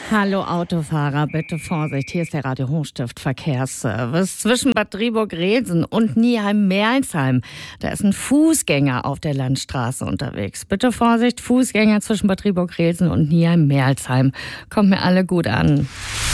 Hallo Autofahrer, bitte Vorsicht, hier ist der Radio Hochstift Verkehrsservice. Zwischen Bad Driburg-Railsen und Nieheim-Merlsheim, da ist ein Fußgänger auf der Landstraße unterwegs. Bitte Vorsicht, Fußgänger zwischen Bad Driburg-Railsen und Nieheim-Merlsheim. Kommt mir alle gut an.